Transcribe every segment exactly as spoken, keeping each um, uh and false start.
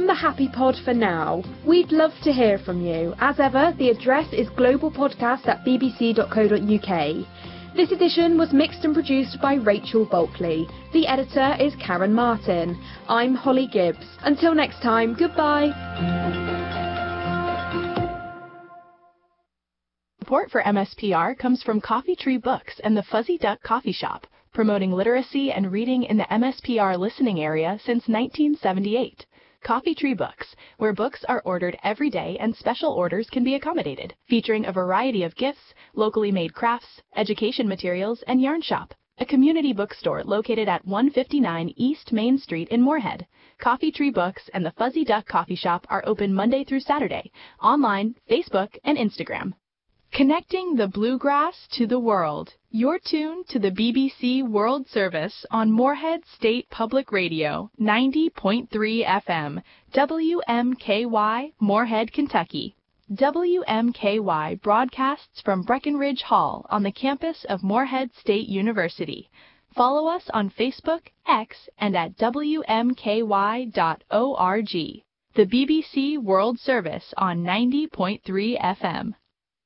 from the Happy Pod for now. We'd love to hear from you. As ever, the address is globalpodcast at b b c dot co dot u k. This edition was mixed and produced by Rachel Bulkley. The editor is Karen Martin. I'm Holly Gibbs. Until next time, goodbye. Support for M S P R comes from Coffee Tree Books and the Fuzzy Duck Coffee Shop, promoting literacy and reading in the M S P R listening area since nineteen seventy-eight. Coffee Tree Books, where books are ordered every day and special orders can be accommodated, featuring a variety of gifts, locally made crafts, education materials, and yarn shop. A community bookstore located at one fifty-nine East Main Street in Moorhead. Coffee Tree Books and the Fuzzy Duck Coffee Shop are open Monday through Saturday, online, Facebook, and Instagram. Connecting the bluegrass to the world. You're tuned to the B B C World Service on Moorhead State Public Radio, ninety point three F M, W M K Y, Moorhead, Kentucky. W M K Y broadcasts from Breckenridge Hall on the campus of Moorhead State University. Follow us on Facebook, X, and at w m k y dot org. The B B C World Service on ninety point three F M.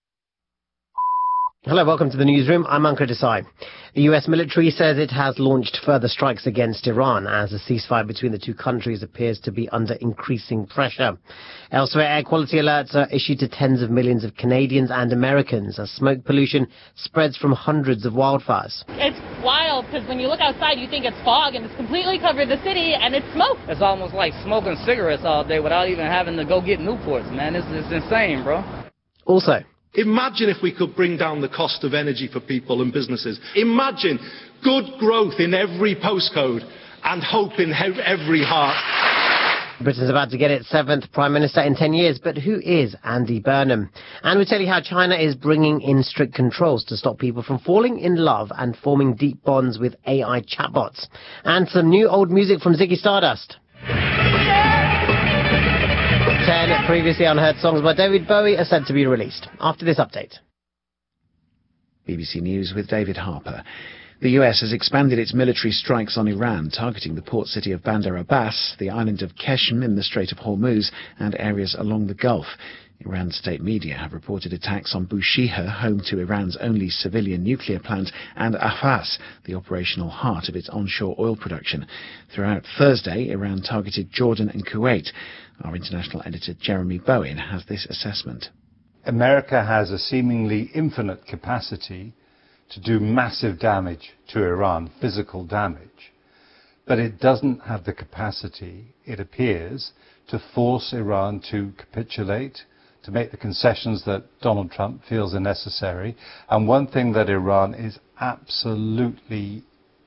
Hello, welcome to the newsroom. I'm Ankur Desai. The U S military says it has launched further strikes against Iran as a ceasefire between the two countries appears to be under increasing pressure. Elsewhere, air quality alerts are issued to tens of millions of Canadians and Americans as smoke pollution spreads from hundreds of wildfires. It's wild because when you look outside, you think it's fog and it's completely covered the city and it's smoke. It's almost like smoking cigarettes all day without even having to go get Newports, man. It's, it's insane, bro. Also, imagine if we could bring down the cost of energy for people and businesses. Imagine good growth in every postcode and hope in every heart. Britain's about to get its seventh Prime Minister in ten years, but who is Andy Burnham? And we'll tell you how China is bringing in strict controls to stop people from falling in love and forming deep bonds with A I chatbots. And some new old music from Ziggy Stardust. ten previously unheard songs by David Bowie are said to be released. After this update. B B C News with David Harper. The U S has expanded its military strikes on Iran, targeting the port city of Bandar Abbas, the island of Keshm in the Strait of Hormuz, and areas along the Gulf. Iran's state media have reported attacks on Bushehr, home to Iran's only civilian nuclear plant, and Ahvaz, the operational heart of its onshore oil production. Throughout Thursday, Iran targeted Jordan and Kuwait. Our international editor Jeremy Bowen has this assessment. America has a seemingly infinite capacity to do massive damage to Iran, physical damage, but it doesn't have the capacity, it appears, to force Iran to capitulate, to make the concessions that Donald Trump feels are necessary. And one thing that Iran is absolutely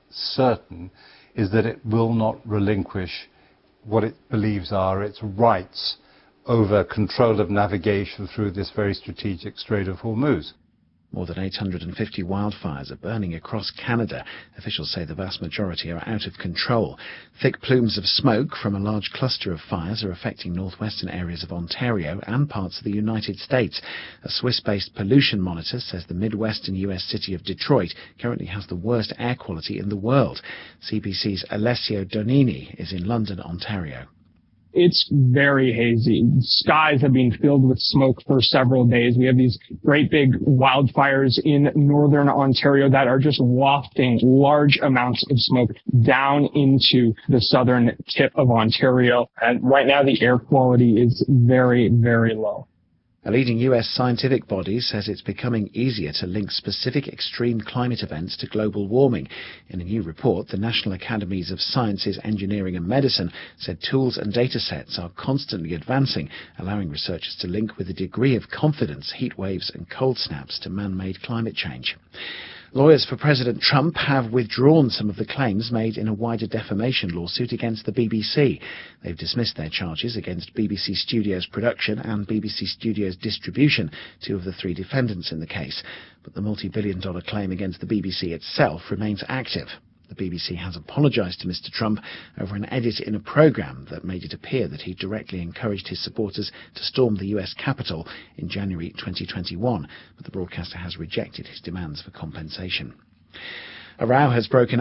certain is that it will not relinquish what it believes are its rights over control of navigation through this very strategic Strait of Hormuz. More than eight hundred fifty wildfires are burning across Canada. Officials say the vast majority are out of control. Thick plumes of smoke from a large cluster of fires are affecting northwestern areas of Ontario and parts of the United States. A Swiss-based pollution monitor says the midwestern U S city of Detroit currently has the worst air quality in the world. C B C's Alessio Donini is in London, Ontario. It's very hazy. Skies have been filled with smoke for several days. We have these great big wildfires in northern Ontario that are just wafting large amounts of smoke down into the southern tip of Ontario. And right now the air quality is very, very low. A leading U S scientific body says it's becoming easier to link specific extreme climate events to global warming. In a new report, the National Academies of Sciences, Engineering and Medicine said tools and data sets are constantly advancing, allowing researchers to link with a degree of confidence heat waves and cold snaps to man-made climate change. Lawyers for President Trump have withdrawn some of the claims made in a wider defamation lawsuit against the B B C. They've dismissed their charges against B B C Studios Production and B B C Studios Distribution, two of the three defendants in the case. But the multi-billion dollar claim against the B B C itself remains active. The B B C has apologised to Mister Trump over an edit in a programme that made it appear that he directly encouraged his supporters to storm the U S Capitol in January twenty twenty-one, but the broadcaster has rejected his demands for compensation. A row has broken